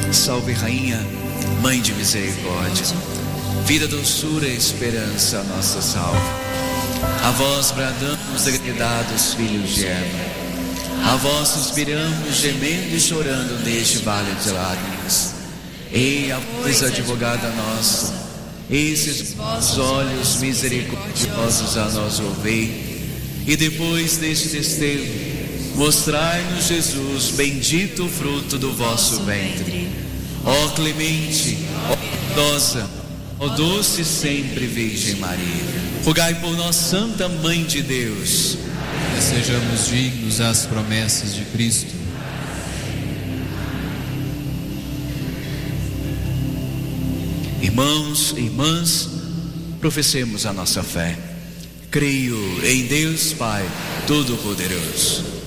Salve Rainha, Mãe de Misericórdia, vida, doçura e esperança, nossa salve. A vós bradamos, degredados filhos de Eva, a vós suspiramos, gemendo e chorando neste vale de lágrimas. Ei, a vós, advogada nossa, esses vossos olhos misericordiosos a nós ouvei, e depois deste desterro, mostrai-nos Jesus, bendito o fruto do vosso ventre. Ó clemente, ó bondosa, ó doce sempre Virgem Maria, rogai por nós, Santa Mãe de Deus, que sejamos dignos das promessas de Cristo. Irmãos e irmãs, professemos a nossa fé. Creio em Deus Pai Todo-Poderoso,